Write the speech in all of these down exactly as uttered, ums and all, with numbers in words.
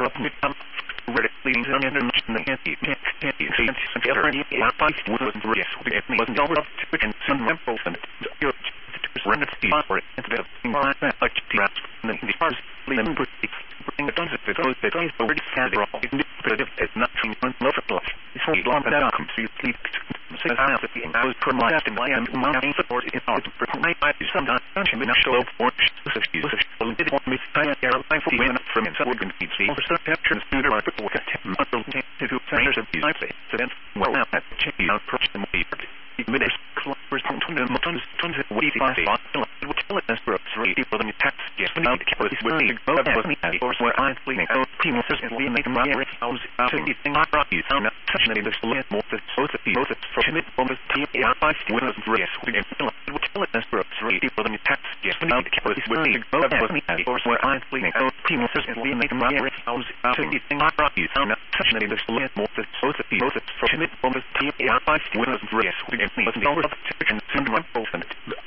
corrupted um leading to an international anti anti anti security fight was risk it was over and some rebels and your run the for it instead of like the the first leading bring the tons of the those that is already sad all but if it's not seen on local it's only long that comes to sleep say I have to be I was promised and I am my support is out to my I sometimes I'm not sure for so she was a did want me I am I for when from in would be see for some capture the student right before muscle to do centers of these I say so then well now that change out person minutes close to the tons tons of we find would tell us for three people in the tax yes now the capital is where you go that was me or where I'm fleeing out team and we make them right I was out of the thing I brought you found such a this list more the both of the both of the from the T R five with us yes we would tell us for three people in the tax yes now the capital is where you go that was me or where I'm fleeing out team and we make them right I was out of the thing I brought you found such a this list more the both of the both of from the T R five with us yes we me was over the chicken syndrome open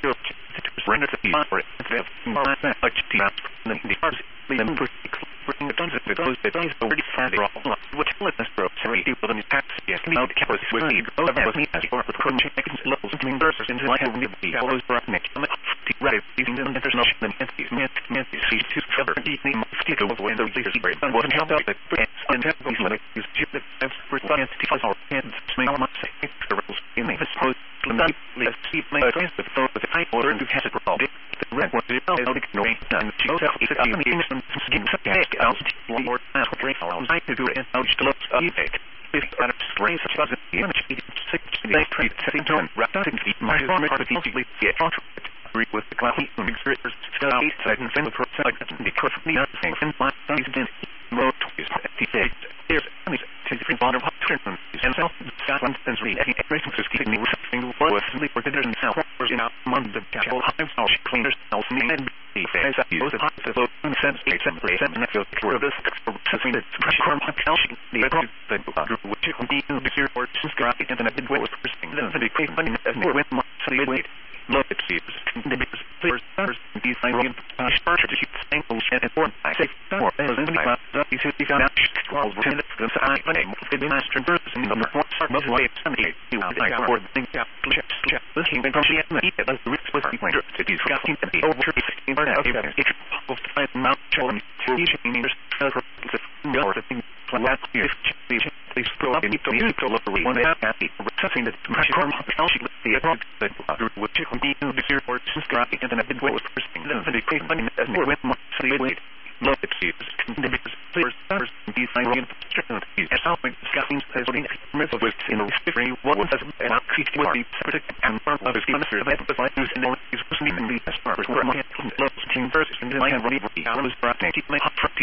render to be for it instead of more like the the parts them bring the tons of those that is already sad what let us grow sorry people in the tax yes now the capital is where you go that was me as for the current chicken levels and versus into like having the follows for next the right using the international entities meant meant to see to cover the name of the when the leaders were done wasn't held up that and that was like use the for science to our hands smell much say in the post let's see my friends the phone with the type order and has it rolled the red one is no no and she goes out if I mean some skin gas out one more time for drink I was like to do it and I just look up if I strain such as the image six they treat setting tone wrapped up in the my former part of the get with the class and experts still out and send the project because of the other things and my size in mode is there's any different bottom of treatment and self Scotland and read any everything to keep me single was simply for dinner and self was in out among the cattle hives all cleaners self me and the face up use of hot to vote and sense eight seven three seven and feel for this processing the pressure on calcium the approach that which can be the zero or subscribe and then I did what was first thing then the quick money as more with my city wait look at these the biggest players first these I run starter to keep ankles and form I say more as in the class you see you got out scrolls were in the side name the master person number one start most way seventy eight you I for the thing check check this thing from the enemy it was the risk with the point to be forgotten to be over fifteen burn out it's supposed to find mount challenge to each meters or the thing flat here please go up into the delivery one happy assessing the pressure on calcium the approach that would check on the zero or subscribe and then I did what was first thing then the quick money as more with my city wait look at these the biggest players first these I run these as how discussing as in the with in the history what was and I keep what the separate and part of his minister of the finance and all these person in the start were my team versus and then I have really I was brought to keep my hot